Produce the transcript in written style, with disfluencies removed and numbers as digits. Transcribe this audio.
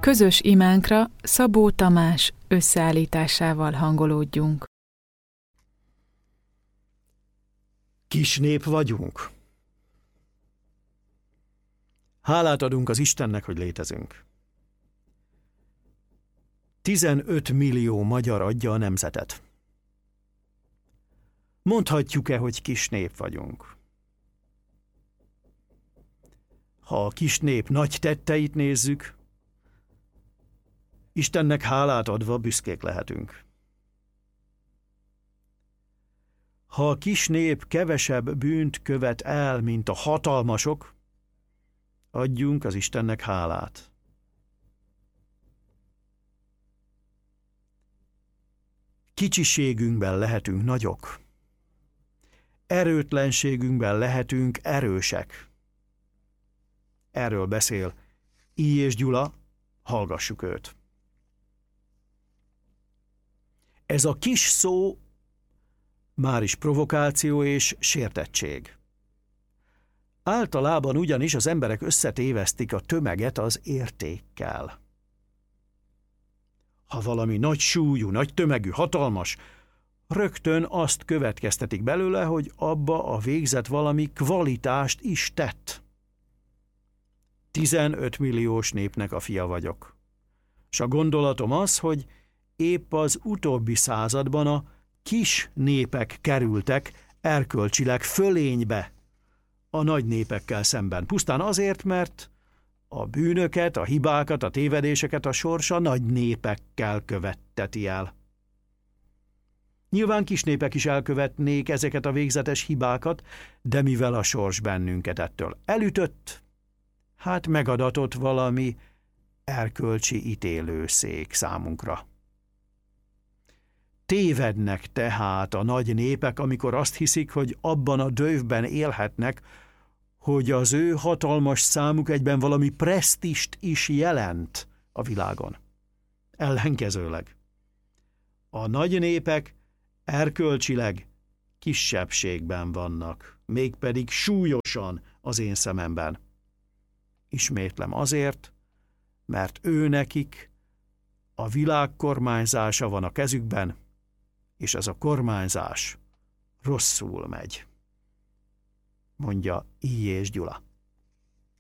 Közös imánkra Szabó Tamás összeállításával hangolódjunk. Kis nép vagyunk. Hálát adunk az Istennek, hogy létezünk. 15 millió magyar adja a nemzetet. Mondhatjuk-e, hogy kis nép vagyunk? Ha a kis nép nagy tetteit nézzük, Istennek hálát adva büszkék lehetünk. Ha a kis nép kevesebb bűnt követ el, mint a hatalmasok, adjunk az Istennek hálát. Kicsiségünkben lehetünk nagyok. Erőtlenségünkben lehetünk erősek. Erről beszél I. és Gyula, hallgassuk őt. Ez a kis szó már is provokáció és sértettség. Általában ugyanis az emberek összetévesztik a tömeget az értékkel. Ha valami nagy súlyú, nagy tömegű, hatalmas, rögtön azt következtetik belőle, hogy abba a végzet valami kvalitást is tett. 15 milliós népnek a fia vagyok. S a gondolatom az, hogy épp az utóbbi században a kis népek kerültek erkölcsileg fölénybe a nagy népekkel szemben. Pusztán azért, mert a bűnöket, a hibákat, a tévedéseket a sorsa nagy népekkel követteti el. Nyilván kis népek is elkövetnék ezeket a végzetes hibákat, de mivel a sors bennünket ettől elütött, hát megadatott valami erkölcsi ítélőszék számunkra. Tévednek tehát a nagy népek, amikor azt hiszik, hogy abban a dővben élhetnek, hogy az ő hatalmas számuk egyben valami presztist is jelent a világon. Ellenkezőleg. A nagy népek erkölcsileg kisebbségben vannak, mégpedig súlyosan az én szememben. Ismétlem azért, mert őnekik a világ kormányzása van a kezükben, és ez a kormányzás rosszul megy, mondja I. és Gyula.